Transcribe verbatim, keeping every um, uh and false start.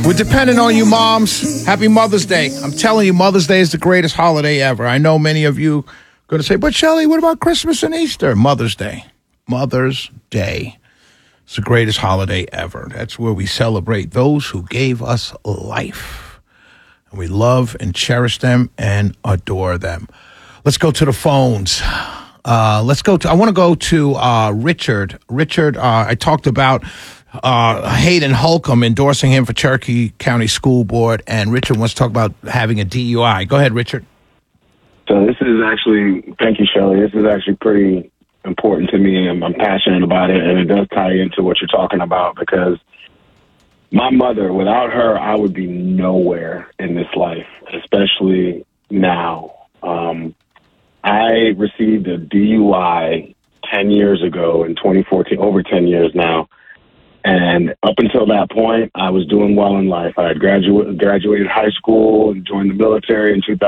We're depending on you, moms. Happy Mother's Day. I'm telling you, Mother's Day is the greatest holiday ever. I know many of you are going to say, but Shelley, what about Christmas and Easter? Mother's Day. Mother's Day. It's the greatest holiday ever. That's where we celebrate those who gave us life. And we love and cherish them and adore them. Let's go to the phones. Uh, let's go to, I want to go to uh, Richard. Richard, uh, I talked about uh, Hayden Holcomb endorsing him for Cherokee County School Board, and Richard wants to talk about having a D U I. Go ahead, Richard. So this is actually, thank you, Shelley. This is actually pretty important to me, and I'm passionate about it, and it does tie into what you're talking about, because my mother, without her, I would be nowhere in this life, especially now. Um, I received a D U I ten years ago in twenty fourteen, over ten years now. And up until that point, I was doing well in life. I had graduated, graduated high school and joined the military in two thousand.